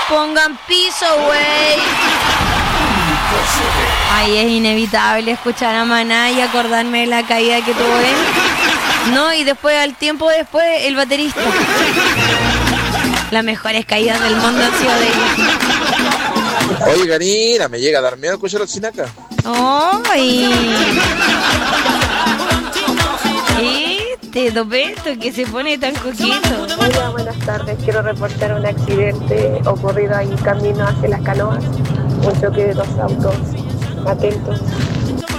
Pongan piso, güey. Ay, es inevitable escuchar a Maná y acordarme de la caída que tuvo él. No, y después, al tiempo después, el baterista. Las mejores caídas del mundo han sido de ellos. Oye, Karina, me llega a dar miedo escuchar a Sinaca. ¡Ay! Dopeto, que se pone tan coqueto. Hola, buenas tardes. Quiero reportar un accidente ocurrido ahí camino hacia las Canoas. Un choque de dos autos. Atentos.